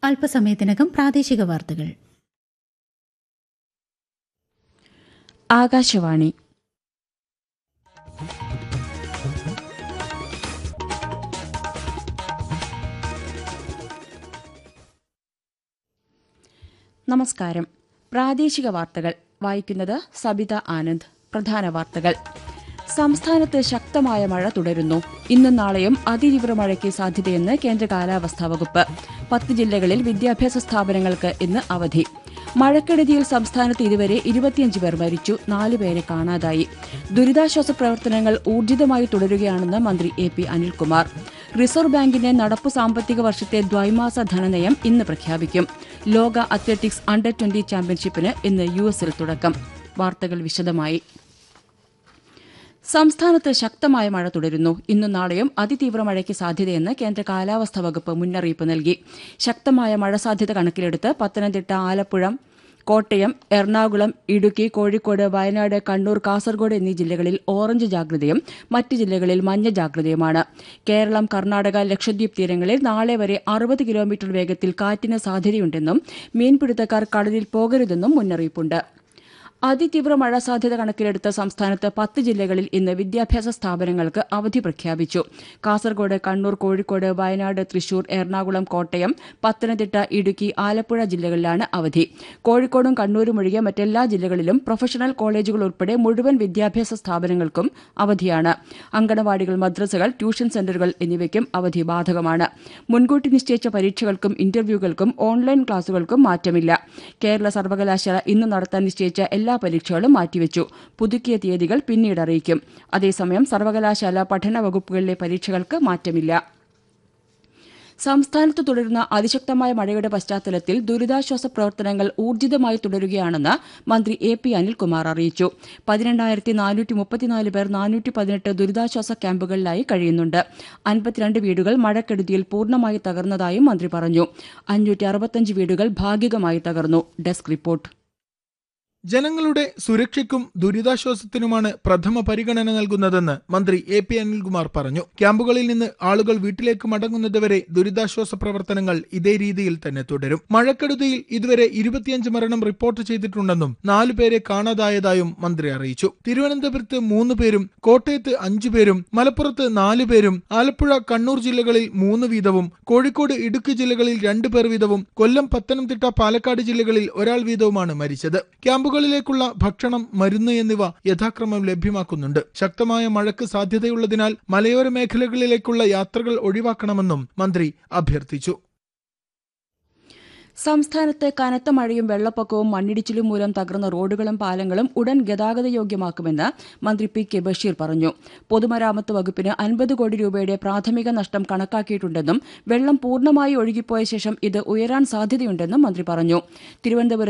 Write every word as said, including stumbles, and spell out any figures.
അല്പസമയത്തിനകം പ്രാദേശിക വാർത്തകൾ. ആകാശവാണി. നമസ്കാരം. പ്രാദേശിക വാർത്തകൾ വായിക്കുന്നത് സബിത ആനന്ദ്. പ്രധാന വാർത്തകൾ. സംസ്ഥാനത്ത് ശക്തമായ മഴ തുടരുന്നു. ഇന്നും നാളെയും അതിതീവ്ര മഴയ്ക്ക് സാധ്യതയെന്ന് കേന്ദ്ര കാലാവസ്ഥാ വകുപ്പ്. പത്ത് ജില്ലകളിൽ വിദ്യാഭ്യാസ സ്ഥാപനങ്ങൾക്ക് ഇന്ന് അവധി. മഴക്കെടുതിയിൽ സംസ്ഥാനത്ത് ഇതുവരെ ഇരുപത്തിയഞ്ച് പേർ മരിച്ചു, നാല് പേരെ കാണാതായി. ദുരിതാശ്വാസ പ്രവർത്തനങ്ങൾ ഊർജിതമായി തുടരുകയാണെന്ന് മന്ത്രി എ പി അനിൽകുമാർ. റിസർവ് ബാങ്കിന്റെ നടപ്പു സാമ്പത്തിക വർഷത്തെ ദ്വൈമാസ ധനനയം ഇന്ന് പ്രഖ്യാപിക്കും. ലോക അത്ലറ്റിക്സ് അണ്ടർ ട്വന്റി ചാമ്പ്യൻഷിപ്പിന് ഇന്ന് യു എസിൽ തുടക്കം. വാർത്തകൾ വിശദമായി. സംസ്ഥാനത്ത് ശക്തമായ മഴ തുടരുന്നു. ഇന്നും നാളെയും അതിതീവ്ര മഴയ്ക്ക് സാധ്യതയെന്ന് കേന്ദ്ര കാലാവസ്ഥാ വകുപ്പ് മുന്നറിയിപ്പ് നൽകി. ശക്തമായ മഴ സാധ്യത കണക്കിലെടുത്ത് പത്തനംതിട്ട, ആലപ്പുഴ, കോട്ടയം, എറണാകുളം, ഇടുക്കി, കോഴിക്കോട്, വയനാട്, കണ്ണൂർ, കാസർഗോഡ് എന്നീ ജില്ലകളിൽ ഓറഞ്ച് ജാഗ്രതയും മറ്റ് ജില്ലകളിൽ മഞ്ഞ ജാഗ്രതയുമാണ്. കേരളം, കർണാടക, ലക്ഷദ്വീപ് തീരങ്ങളിൽ നാളെ വരെ അറുപത് കിലോമീറ്റർ വേഗത്തിൽ കാറ്റിന് സാധ്യതയുണ്ടെന്നും മീൻപിടുത്തക്കാർ കടലിൽ പോകരുതെന്നും മുന്നറിയിപ്പുണ്ട്. അതിതീവ്ര മഴ സാധ്യത കണക്കിലെടുത്ത് സംസ്ഥാനത്ത് പത്ത് ജില്ലകളിൽ ഇന്ന് വിദ്യാഭ്യാസ സ്ഥാപനങ്ങൾക്ക് അവധി പ്രഖ്യാപിച്ചു. കാസർഗോഡ്, കണ്ണൂർ, കോഴിക്കോട്, വയനാട്, തൃശൂർ, എറണാകുളം, കോട്ടയം, പത്തനംതിട്ട, ഇടുക്കി, ആലപ്പുഴ ജില്ലകളിലാണ് അവധി. കോഴിക്കോടും കണ്ണൂരും ഒഴികെ മറ്റെല്ലാ ജില്ലകളിലും പ്രൊഫഷണൽ കോളേജുകൾ ഉൾപ്പെടെ മുഴുവൻ വിദ്യാഭ്യാസ സ്ഥാപനങ്ങൾക്കും അവധിയാണ്. അങ്കണവാടികൾ, മദ്രസകൾ, ട്യൂഷൻ സെന്ററുകൾ എന്നിവയ്ക്കും അവധി ബാധകമാണ്. മുൻകൂട്ടി നിശ്ചയിച്ച പരീക്ഷകൾക്കും ഇന്റർവ്യൂകൾക്കും ഓൺലൈൻ ക്ലാസുകൾക്കും മാറ്റമില്ല. കേരള സർവകലാശാല ഇന്ന് നടത്താൻ നിശ്ചയിച്ച എല്ലാ പരീക്ഷകളും മാറ്റിവെച്ചു. പുതുക്കിയ തീയതികൾ പിന്നീട് അറിയിക്കും. അതേസമയം സർവകലാശാല പഠന വകുപ്പുകളിലെ പരീക്ഷകൾക്ക് മാറ്റമില്ല. സംസ്ഥാനത്ത് തുടരുന്ന അതിശക്തമായ മഴയുടെ പശ്ചാത്തലത്തിൽ ദുരിതാശ്വാസ പ്രവർത്തനങ്ങൾ ഊർജിതമായി തുടരുകയാണെന്ന് മന്ത്രി എ പി അനിൽകുമാർ അറിയിച്ചു. പതിനെണ്ണായിരത്തി നാനൂറ്റി മുപ്പത്തിനാല് പേർ നാനൂറ്റി പതിനെട്ട് ദുരിതാശ്വാസ ക്യാമ്പുകളിലായി കഴിയുന്നുണ്ട്. അൻപത്തിരണ്ട് വീടുകൾ മഴക്കെടുതിയിൽ പൂർണ്ണമായി തകർന്നതായും മന്ത്രി പറഞ്ഞു. അഞ്ഞൂറ്റി അറുപത്തഞ്ച് വീടുകൾ ഭാഗികമായി തകർന്നു. Desk report. ജനങ്ങളുടെ സുരക്ഷയ്ക്കും ദുരിതാശ്വാസത്തിനുമാണ് പ്രഥമ പരിഗണന നൽകുന്നതെന്ന് മന്ത്രി എ പി അനിൽകുമാർ പറഞ്ഞു. ക്യാമ്പുകളിൽ നിന്ന് ആളുകൾ വീട്ടിലേക്ക് മടങ്ങുന്നതുവരെ ദുരിതാശ്വാസ പ്രവർത്തനങ്ങൾ ഇതേ രീതിയിൽ തന്നെ തുടരും. മഴക്കെടുതിയിൽ ഇതുവരെ ഇരുപത്തിയഞ്ച് മരണം റിപ്പോർട്ട് ചെയ്തിട്ടുണ്ടെന്നും നാലു പേരെ കാണാതായതായും മന്ത്രി അറിയിച്ചു. തിരുവനന്തപുരത്ത് മൂന്ന് പേരും കോട്ടയത്ത് അഞ്ചു പേരും മലപ്പുറത്ത് നാലു പേരും ആലപ്പുഴ, കണ്ണൂർ ജില്ലകളിൽ മൂന്ന് വീതവും കോഴിക്കോട്, ഇടുക്കി ജില്ലകളിൽ രണ്ടു പേർ വീതവും കൊല്ലം, പത്തനംതിട്ട, പാലക്കാട് ജില്ലകളിൽ ഒരാൾ വീതവുമാണ് മരിച്ചത്. ക്യാമ്പുകൾ ിലേക്കുള്ള ഭക്ഷണം, മരുന്ന് എന്നിവ യഥാക്രമം ലഭ്യമാക്കുന്നുണ്ട്. ശക്തമായ മഴയ്ക്ക് സാധ്യതയുള്ളതിനാൽ മലയോര മേഖലകളിലേക്കുള്ള യാത്രകൾ ഒഴിവാക്കണമെന്നും മന്ത്രി അഭ്യർത്ഥിച്ചു. സംസ്ഥാനത്ത് കനത്ത മഴയും വെള്ളപ്പൊക്കവും മണ്ണിടിച്ചിലും മൂലം തകർന്ന റോഡുകളും പാലങ്ങളും ഉടൻ ഗതാഗതയോഗ്യമാക്കുമെന്ന് മന്ത്രി പി കെ ബഷീർ പറഞ്ഞു. പൊതുമരാമത്ത് വകുപ്പിന് അൻപത് കോടി രൂപയുടെ പ്രാഥമിക നഷ്ടം കണക്കാക്കിയിട്ടുണ്ടെന്നും വെള്ളം പൂർണ്ണമായി ഒഴുകിപ്പോയ ശേഷം ഇത് ഉയരാൻ സാധ്യതയുണ്ടെന്നും മന്ത്രി പറഞ്ഞു. തിരുവനന്തപുരത്ത്